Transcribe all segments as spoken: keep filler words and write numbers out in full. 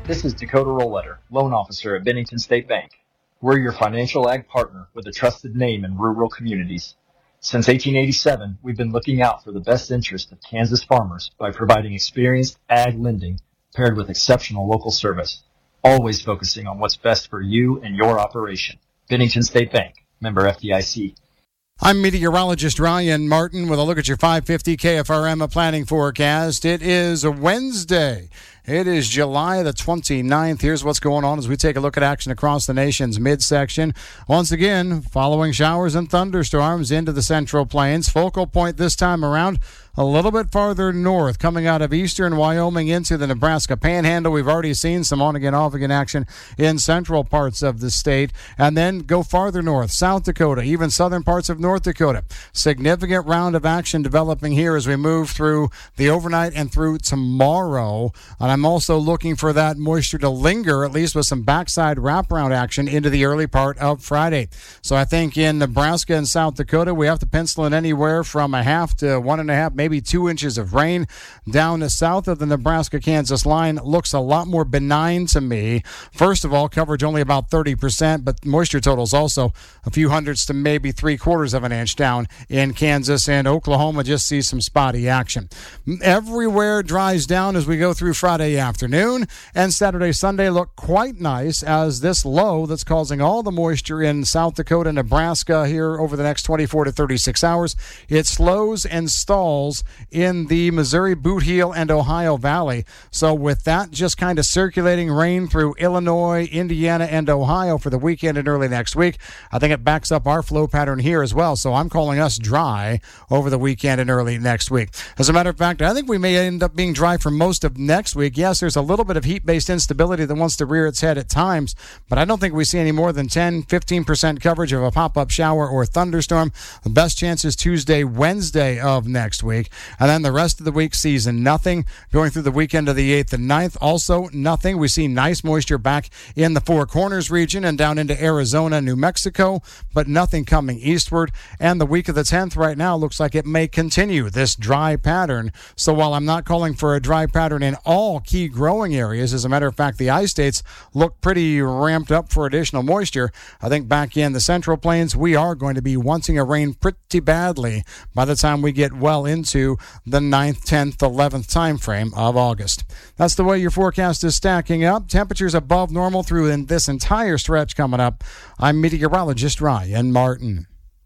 This is Dakota Rollletter, loan officer at Bennington State Bank. We're your financial ag partner with a trusted name in rural communities. Since eighteen eighty-seven, we've been looking out for the best interest of Kansas farmers by providing experienced ag lending paired with exceptional local service, always focusing on what's best for you and your operation. Bennington State Bank, member F D I C. I'm meteorologist Ryan Martin with a look at your five fifty K F R M planning forecast. It is a Wednesday. It is July the twenty-ninth. Here's what's going on as we take a look at action across the nation's midsection. Once again, following showers and thunderstorms into the Central Plains. Focal point this time around a little bit farther north, coming out of eastern Wyoming into the Nebraska Panhandle. We've already seen some on-again, off-again action in central parts of the state. And then go farther north, South Dakota, even southern parts of North Dakota. Significant round of action developing here as we move through the overnight and through tomorrow. And I'm also looking for that moisture to linger, at least with some backside wraparound action into the early part of Friday. So I think in Nebraska and South Dakota, we have to pencil in anywhere from a half to one and a half, maybe two inches of rain. Down to south of the Nebraska-Kansas line looks a lot more benign to me. First of all, coverage only about thirty percent, but moisture totals also a few hundredths to maybe three quarters of an inch down in Kansas, and Oklahoma just sees some spotty action. Everywhere dries down as we go through Friday afternoon, and Saturday, Sunday look quite nice as this low that's causing all the moisture in South Dakota, Nebraska here over the next twenty-four to thirty-six hours. It slows and stalls in the Missouri, Boot Heel, and Ohio Valley. So with that just kind of circulating rain through Illinois, Indiana, and Ohio for the weekend and early next week, I think it backs up our flow pattern here as well. So I'm calling us dry over the weekend and early next week. As a matter of fact, I think we may end up being dry for most of next week. Yes, there's a little bit of heat-based instability that wants to rear its head at times, but I don't think we see any more than ten, fifteen percent coverage of a pop-up shower or thunderstorm. The best chance is Tuesday, Wednesday of next week. And then the rest of the week sees nothing. Going through the weekend of the eighth and ninth, also nothing. We see nice moisture back in the Four Corners region and down into Arizona, New Mexico, but nothing coming eastward. And the week of the tenth right now looks like it may continue this dry pattern. So while I'm not calling for a dry pattern in all key growing areas, as a matter of fact, the I-states look pretty ramped up for additional moisture. I think back in the Central Plains, we are going to be wanting a rain pretty badly by the time we get well into the ninth, tenth, eleventh time frame of August. That's the way your forecast is stacking up. Temperatures above normal through in this entire stretch coming up. I'm meteorologist Ryan Martin.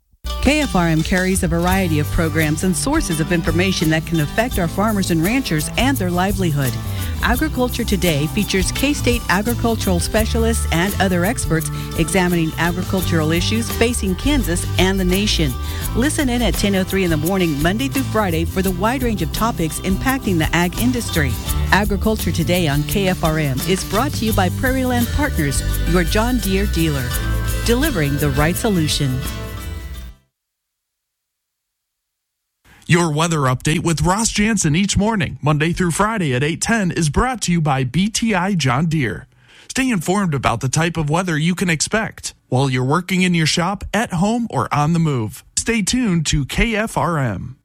K F R M carries a variety of programs and sources of information that can affect our farmers and ranchers and their livelihood. Agriculture Today features K-State agricultural specialists and other experts examining agricultural issues facing Kansas and the nation. Listen in at ten oh three in the morning, Monday through Friday, for the wide range of topics impacting the ag industry. Agriculture Today on K F R M is brought to you by Prairie Land Partners, your John Deere dealer, delivering the right solution. Your weather update with Ross Jansen each morning, Monday through Friday at eight ten, is brought to you by B T I John Deere. Stay informed about the type of weather you can expect while you're working in your shop, at home, or on the move. Stay tuned to K F R M.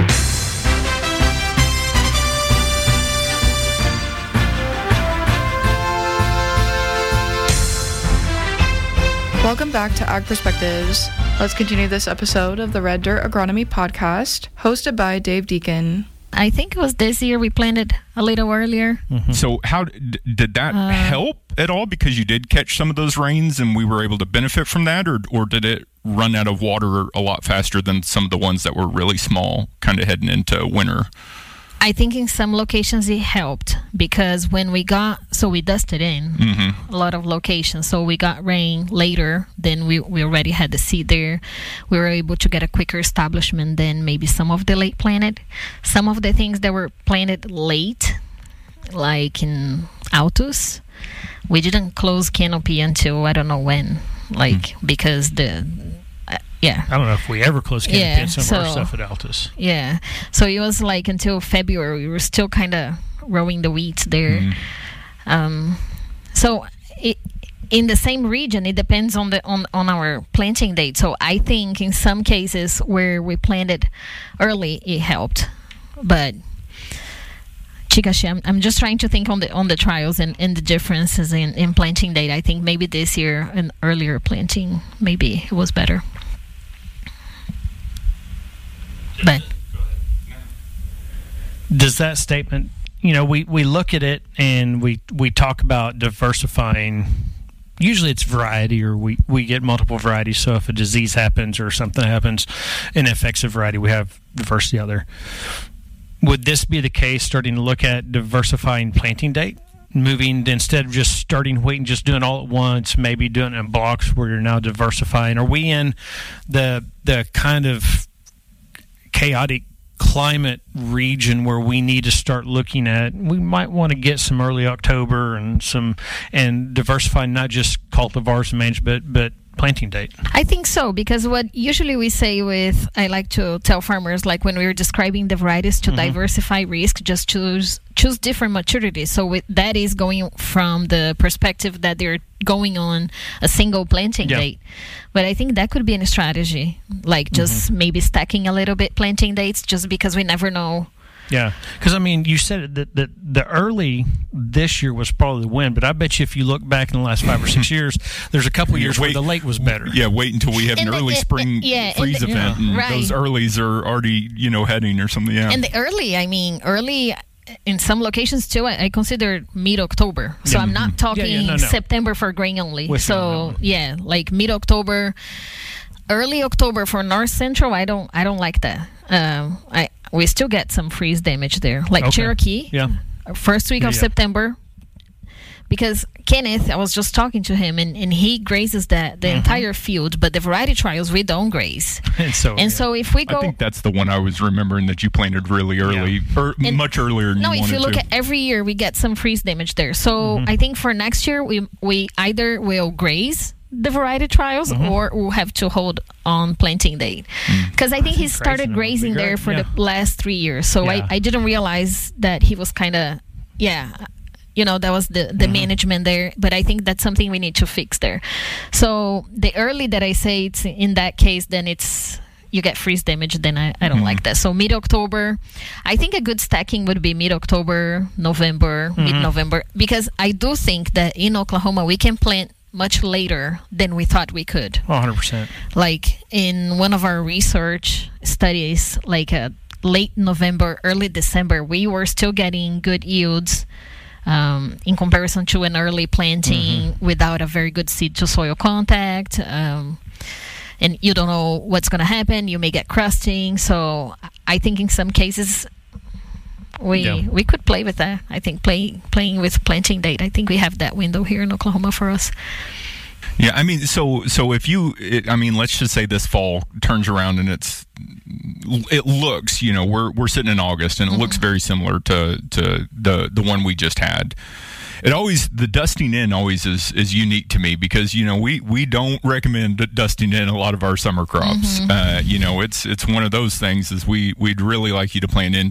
Welcome back to Ag Perspectives. Let's continue this episode of the Red Dirt Agronomy Podcast, hosted by Dave Deacon. I think it was this year we planted a little earlier. Mm-hmm. So how d- did that uh, help at all? Because you did catch some of those rains and we were able to benefit from that, or or did it run out of water a lot faster than some of the ones that were really small, kind of heading into winter? I think in some locations it helped because when we got, so we dusted in mm-hmm. a lot of locations. So we got rain later than we, we already had the seed there. We were able to get a quicker establishment than maybe some of the late planted. Some of the things that were planted late, like in Altus, we didn't close canopy until I don't know when, like mm-hmm. because the... Yeah. I don't know if we ever closed canopy yeah, in some so, of our stuff at Altus. Yeah. So it was like until February, we were still kind of rowing the wheat there. Mm. Um, so it, in the same region, it depends on the on, on our planting date. So I think in some cases where we planted early, it helped. But Chikashi, I'm, I'm just trying to think on the on the trials and, and the differences in, in planting date. I think maybe this year and earlier planting, maybe it was better. But does that statement, you know, we, we look at it and we, we talk about diversifying. Usually it's variety, or we, we get multiple varieties. So if a disease happens or something happens and affects a variety, we have diversity out there. Would this be the case, starting to look at diversifying planting date? Moving, instead of just starting wheat and just doing all at once, maybe doing it in blocks where you're now diversifying? Are we in the the kind of chaotic climate region where we need to start looking at, we might want to get some early October and some and diversify not just cultivars and mange, but but planting date? I think so, because what usually we say with, I like to tell farmers, like when we were describing the varieties, to mm-hmm. diversify risk, just choose choose different maturities. So with, that is going from the perspective that they're going on a single planting yeah. date. But I think that could be a strategy, like just mm-hmm. maybe stacking a little bit planting dates, just because we never know. Yeah, because I mean, you said that the, the early this year was probably the win, but I bet you if you look back in the last five or six years, there's a couple years wait, where the late was better. Yeah, wait until we have an and early the, spring it, yeah, freeze and the, event, yeah, and right. those earlies are already, you know, heading or something. Yeah, and the early, I mean, early. In some locations too, I, I consider mid-October. So yeah. I'm not talking yeah, yeah, no, no. September for grain only. With so yeah, like mid-October, early October for North Central. I don't, I don't like that. Um, I we still get some freeze damage there, like okay. Cherokee. Yeah, first week yeah, of yeah. September. Because Kenneth, I was just talking to him, and, and he grazes the, the mm-hmm. entire field, but the variety trials, we don't graze. and so, and yeah. so if we go... I think that's the one I was remembering that you planted really early, yeah. or and much earlier than no, you wanted to. No, if you look to. at every year, we get some freeze damage there. So mm-hmm. I think for next year, we we either will graze the variety trials mm-hmm. or we'll have to hold on planting date. Because mm. I think he started grazing there for yeah. the last three years. So yeah. I, I didn't realize that he was kind of... Yeah... You know, that was the, the mm-hmm. management there. But I think that's something we need to fix there. So the early that I say, it's in that case, then it's you get freeze damage. Then I, I don't mm-hmm. like that. So mid-October, I think a good stacking would be mid-October, November, mm-hmm. mid-November. Because I do think that in Oklahoma, we can plant much later than we thought we could. one hundred percent. Like in one of our research studies, like a late November, early December, we were still getting good yields. Um, in comparison to an early planting mm-hmm. without a very good seed to soil contact, um, and you don't know what's going to happen. You may get crusting. So I think in some cases we yeah. we could play with that. I think play, playing with planting date, I think we have that window here in Oklahoma for us. Yeah, I mean, so so if you, it, I mean, let's just say this fall turns around and it's, it looks, you know, we're we're sitting in August and it mm-hmm. looks very similar to to the the one we just had. It always, the dusting in always is, is unique to me because, you know, we, we don't recommend dusting in a lot of our summer crops. Mm-hmm. Uh, you know, it's it's one of those things is we, we'd really like you to plant into